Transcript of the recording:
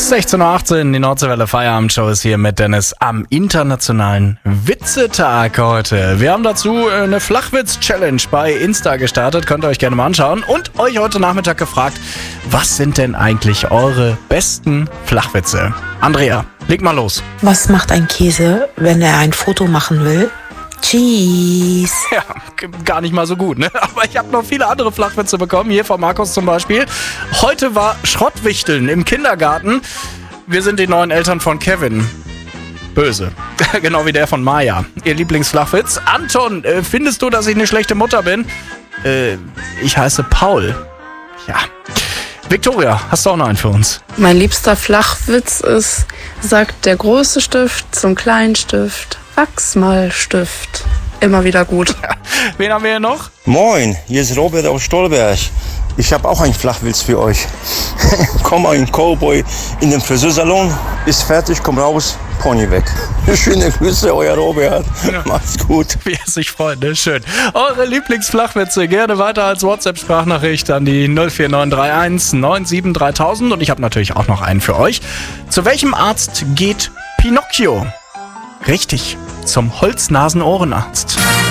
16.18 Uhr, die Nordseewelle Feierabendshow ist hier mit Dennis am internationalen Witzetag heute. Wir haben dazu eine Flachwitz-Challenge bei Insta gestartet, könnt ihr euch gerne mal anschauen. Und euch heute Nachmittag gefragt, was sind denn eigentlich eure besten Flachwitze? Andrea, leg mal los. Was macht ein Käse, wenn er ein Foto machen will? Cheese. Ja, gar nicht mal so gut, ne? Aber ich habe noch viele andere Flachwitze bekommen, hier von Markus zum Beispiel. Heute war Schrottwichteln im Kindergarten. Wir sind die neuen Eltern von Kevin. Böse. Genau wie der von Maya. Ihr Lieblingsflachwitz. Anton, findest du, dass ich eine schlechte Mutter bin? Ich heiße Paul. Ja. Victoria, hast du auch noch einen für uns? Mein liebster Flachwitz ist, sagt der große Stift zum kleinen Stift, Wachsmalstift. Immer wieder gut. Wen haben wir hier noch? Moin, hier ist Robert aus Stolberg. Ich habe auch einen Flachwitz für euch. Komm ein Cowboy in den Friseursalon, ist fertig, komm raus, Pony weg. Schöne Grüße, euer Robert. Ja. Macht's gut. Wie er sich freut, ne? Schön. Eure Lieblingsflachwitze gerne weiter als WhatsApp-Sprachnachricht an die 04931 97 3000. Und ich habe natürlich auch noch einen für euch. Zu welchem Arzt geht Pinocchio? Richtig, zum Holznasen-Ohrenarzt.